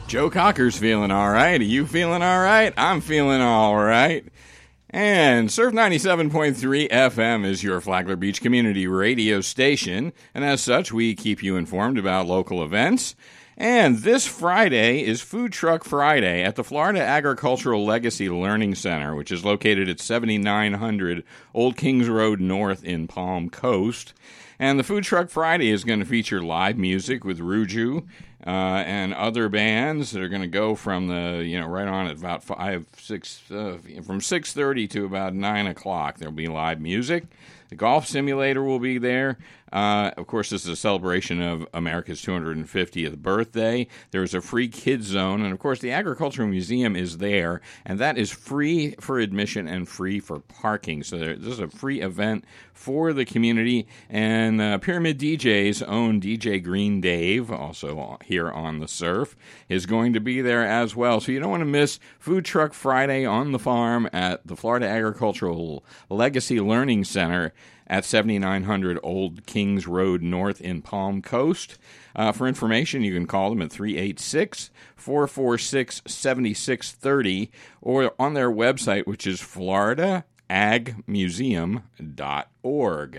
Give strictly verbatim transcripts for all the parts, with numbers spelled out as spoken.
Joe Cocker's feeling all right. Are you feeling all right? I'm feeling all right. And Surf ninety-seven point three F M is your Flagler Beach community radio station, and as such, we keep you informed about local events. And this Friday is Food Truck Friday at the Florida Agricultural Legacy Learning Center, which is located at seventy-nine hundred Old Kings Road North in Palm Coast. And the Food Truck Friday is going to feature live music with Ruju uh, and other bands that are going to go from the, you know, right on at about five, six, uh, from six thirty to about nine o'clock. There'll be live music. The golf simulator will be there. Uh, of course, this is a celebration of America's two hundred fiftieth birthday. There's a free kids zone, and of course, the Agricultural Museum is there, and that is free for admission and free for parking. So there, this is a free event for the community, and uh, Pyramid D J's own D J Green Dave, also here on the Surf, is going to be there as well. So you don't want to miss Food Truck Friday on the farm at the Florida Agricultural Legacy Learning Center at seventy-nine hundred Old Kings Road North in Palm Coast. Uh, for information, you can call them at three eight six, four four six, seven six three zero or on their website, which is florida ag museum dot org.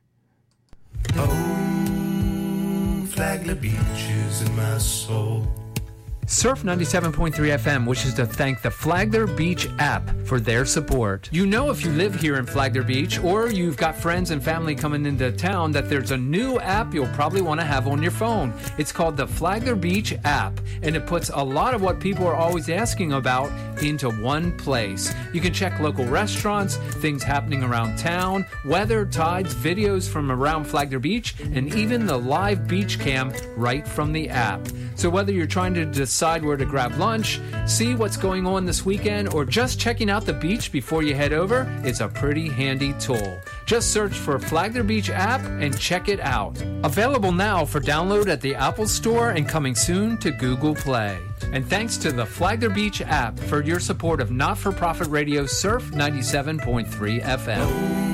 Oh, Flagler Beach is in my soul. Surf ninety-seven point three F M wishes to thank the Flagler Beach app for their support. You know, if you live here in Flagler Beach or you've got friends and family coming into town, that there's a new app you'll probably want to have on your phone. It's called the Flagler Beach app, and it puts a lot of what people are always asking about into one place. You can check local restaurants, things happening around town, weather, tides, videos from around Flagler Beach, and even the live beach cam right from the app. So whether you're trying to decide where to grab lunch, see what's going on this weekend, or just checking out the beach before you head over, it's a pretty handy tool. Just search for Flagler Beach app and check it out. Available now for download at the Apple Store and coming soon to Google Play. And thanks to the Flagler Beach app for your support of not-for-profit radio Surf ninety-seven point three F M.